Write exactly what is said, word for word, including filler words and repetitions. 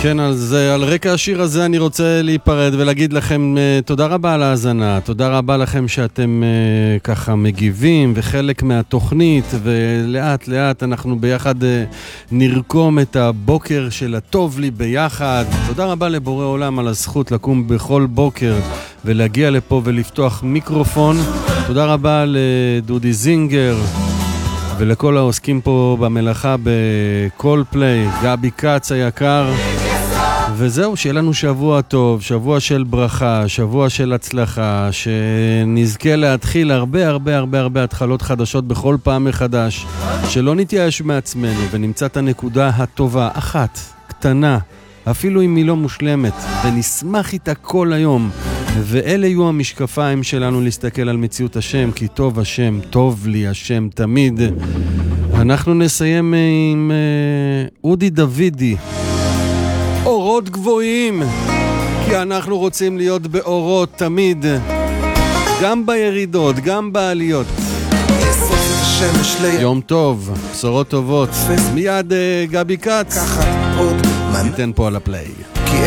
כן, אז על רקע השיר הזה אני רוצה להיפרד ולהגיד לכם תודה רבה על ההאזנה, תודה רבה לכם שאתם ככה מגיבים וחלק מהתוכנית, ולאט לאט אנחנו ביחד נרקום את הבוקר של הטוב לי ביחד. תודה רבה לבורא עולם על הזכות לקום בכל בוקר ולהגיע לפה ולפתוח מיקרופון. תודה רבה לדודי זינגר ולכל העוסקים פה במלאכה בכל פליי, גבי קץ היקר. וזהו, שיהיה לנו שבוע טוב, שבוע של ברכה, שבוע של הצלחה, שנזכה להתחיל הרבה הרבה הרבה הרבה התחלות חדשות בכל פעם מחדש, שלא נתייאש מעצמנו ונמצא את הנקודה הטובה, אחת, קטנה, אפילו אם היא לא מושלמת, ונשמח איתה כל היום. ואלה יהיו המשקפיים שלנו להסתכל על מציאות השם, כי טוב השם, טוב לי השם תמיד. אנחנו נסיים עם אודי דוידי, אורות גבוהים, כי אנחנו רוצים להיות באורות תמיד, גם בירידות, גם בעליות. יום טוב, בשורות טובות. מיד גבי קץ ניתן פה על הפליי.